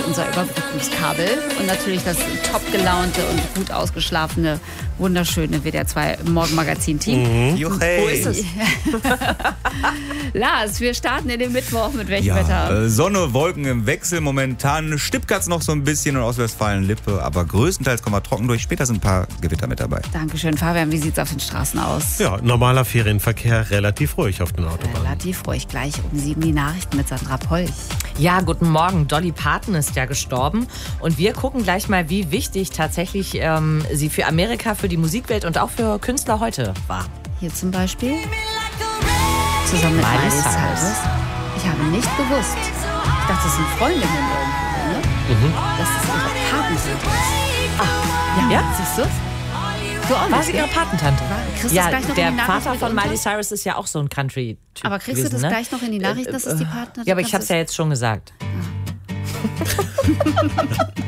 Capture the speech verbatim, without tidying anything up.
unser Überbrückungskabel. Und natürlich das top gelaunte und gut ausgeschlafene, wunderschöne W D R zwei Morgenmagazin-Team. Mhm. Juchei. Wo ist es? Lars, wir starten in den Mittwoch mit welchem Ja, Wetter? äh, Sonne, Wolken im Wechsel. Momentan stippt's noch so ein bisschen und Ostwestfalen-Lippe. Aber größtenteils kommen wir trocken durch. Später sind ein paar Gewitter mit dabei. Dankeschön, Fabian. Wie sieht's auf den Straßen aus? Ja, normaler Ferienverkehr, relativ ruhig auf den Autobahnen. Relativ ruhig. Gleich um sieben die Nachrichten mit Sandra Polch. Ja, guten Morgen. Dolly Parton ist ja gestorben. Und wir gucken gleich mal, wie wichtig tatsächlich ähm, sie für Amerika, für die Musikwelt und auch für Künstler heute war. Hier zum Beispiel zusammen mit Miley Miley Cyrus. Cyrus. Ich habe nicht gewusst. Ich dachte, das sind Freundinnen irgendwo, ne? Mhm. Das ist ihre Patentante. Ah, ja? Siehst du? Du auch War nicht, sie gell? ihre Patentante? Kriegst du Ja, das gleich noch der in die Nachrichten Vater mit von unter? Miley Cyrus ist ja auch so ein Country-Typ. Aber kriegst du das gewesen, gleich noch in die Nachrichten, dass es die Äh, Patentante Ja, aber ich ist? habe es ja jetzt schon gesagt.